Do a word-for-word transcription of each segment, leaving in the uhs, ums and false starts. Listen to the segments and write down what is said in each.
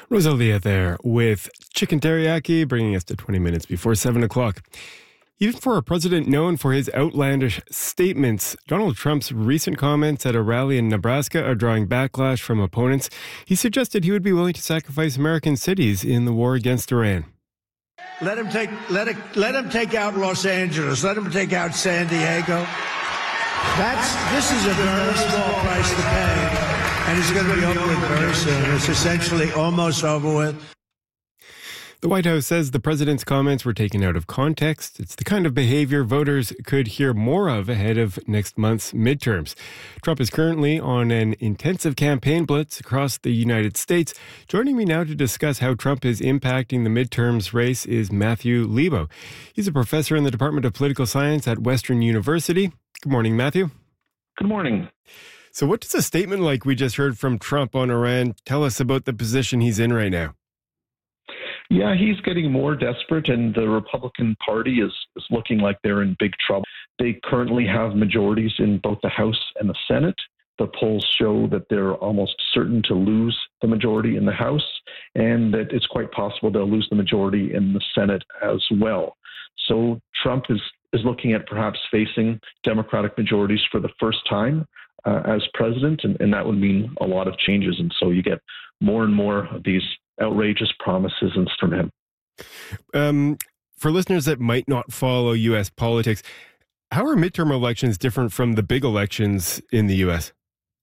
Rosalia there with Chicken Teriyaki, bringing us to twenty minutes before seven o'clock. Even for a president known for his outlandish statements, Donald Trump's recent comments at a rally in Nebraska are drawing backlash from opponents. He suggested he would be willing to sacrifice American cities in the war against Iran. Let him take let it let him take out Los Angeles. Let him take out San Diego. That's this is a very small price to pay, and it's going to be over with very soon. It's essentially almost over with. The White House says the president's comments were taken out of context. It's the kind of behavior voters could hear more of ahead of next month's midterms. Trump is currently on an intensive campaign blitz across the United States. Joining me now to discuss how Trump is impacting the midterms race is Matthew Lebo. He's a professor in the Department of Political Science at Western University. Good morning, Matthew. Good morning. So what does a statement like we just heard from Trump on Iran tell us about the position he's in right now? Yeah, he's getting more desperate, and the Republican Party is, is looking like they're in big trouble. They currently have majorities in both the House and the Senate. The polls show that they're almost certain to lose the majority in the House, and that it's quite possible they'll lose the majority in the Senate as well. So Trump is, is looking at perhaps facing Democratic majorities for the first time uh, as president, and, and that would mean a lot of changes. And so you get more and more of these outrageous promises from him. Um, for listeners that might not follow U S politics, how are midterm elections different from the big elections in the U S?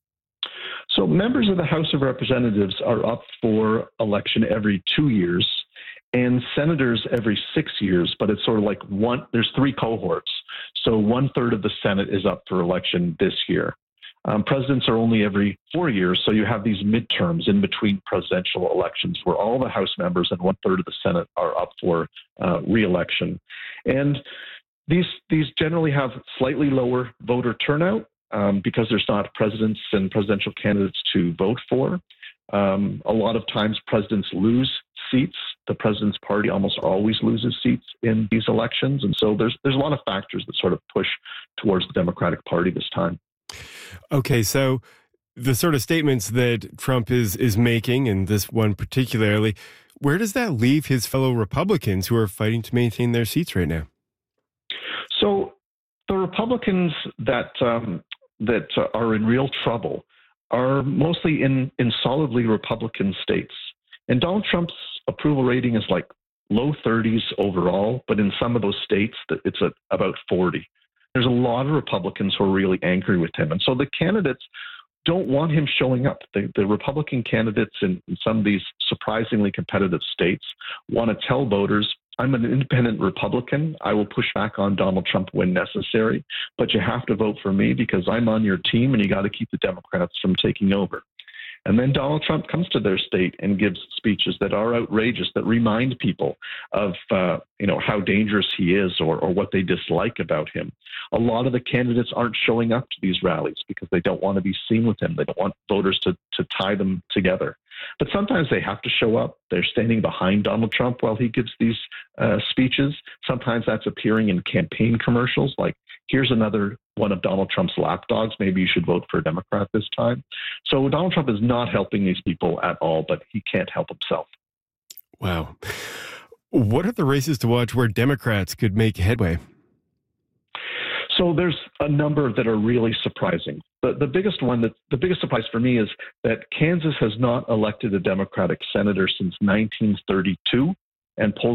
So members of the House of Representatives are up for election every two years and senators every six years, but it's sort of like one, there's three cohorts. So one third of the Senate is up for election this year. Um, presidents are only every four years, so you have these midterms in between presidential elections where all the House members and one third of the Senate are up for uh, re-election. And these these generally have slightly lower voter turnout um, because there's not presidents and presidential candidates to vote for. Um, a lot of times presidents lose seats. The president's party almost always loses seats in these elections. And so there's there's a lot of factors that sort of push towards the Democratic Party this time. Okay, so the sort of statements that Trump is is making, and this one particularly, where does that leave his fellow Republicans who are fighting to maintain their seats right now? So the Republicans that um, that uh, are in real trouble are mostly in, in solidly Republican states. And Donald Trump's approval rating is like low thirties overall, but in some of those states, it's at about forty. There's a lot of Republicans who are really angry with him. And so the candidates don't want him showing up. The, the Republican candidates in, in some of these surprisingly competitive states want to tell voters, I'm an independent Republican. I will push back on Donald Trump when necessary, but you have to vote for me because I'm on your team and you got to keep the Democrats from taking over. And then Donald Trump comes to their state and gives speeches that are outrageous, that remind people of, uh, you know, how dangerous he is or, or what they dislike about him. A lot of the candidates aren't showing up to these rallies because they don't want to be seen with him. They don't want voters to, to tie them together. But sometimes they have to show up. They're standing behind Donald Trump while he gives these uh, speeches. Sometimes that's appearing in campaign commercials like, here's another one of Donald Trump's lapdogs. Maybe you should vote for a Democrat this time. So Donald Trump is not helping these people at all, but he can't help himself. Wow. What are the races to watch where Democrats could make headway? So there's a number that are really surprising. The, the biggest one, that the biggest surprise for me is that Kansas has not elected a Democratic senator since nineteen thirty-two. And polls